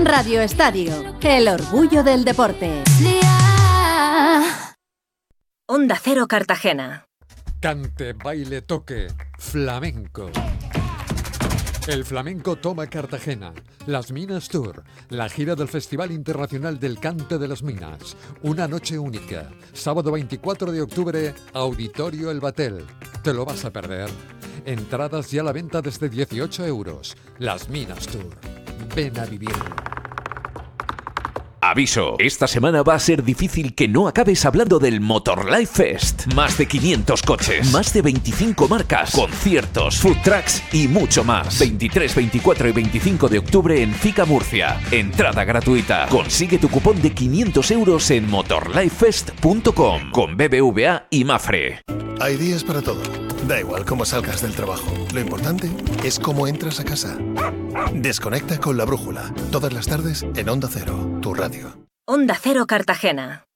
Radio Estadio, el orgullo del deporte. Onda Cero Cartagena. Cante, baile, toque, flamenco. El flamenco toma Cartagena. Las Minas Tour, la gira del Festival Internacional del Cante de las Minas. Una noche única. Sábado 24 de octubre, Auditorio El Batel. ¿Te lo vas a perder? Entradas ya a la venta desde 18 euros. Las Minas Tour. Ven a vivirlo. Aviso, esta semana va a ser difícil que no acabes hablando del Motorlife Fest. Más de 500 coches, más de 25 marcas, conciertos, food trucks y mucho más. 23, 24 y 25 de octubre en Fica Murcia. Entrada gratuita. Consigue tu cupón de 500 euros en motorlifefest.com con BBVA y Mafre. Hay días para todo. Da igual cómo salgas del trabajo. Lo importante es cómo entras a casa. Desconecta con La Brújula. Todas las tardes en Onda Cero, tu radio. Onda Cero Cartagena.